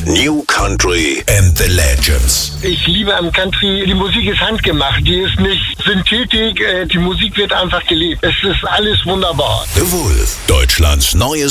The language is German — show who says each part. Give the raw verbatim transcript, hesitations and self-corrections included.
Speaker 1: New Country and the Legends.
Speaker 2: Ich liebe am Country, die Musik ist handgemacht, die ist nicht Synthetik, die Musik wird einfach gelebt. Es ist alles wunderbar.
Speaker 1: The Wolf, Deutschlands neues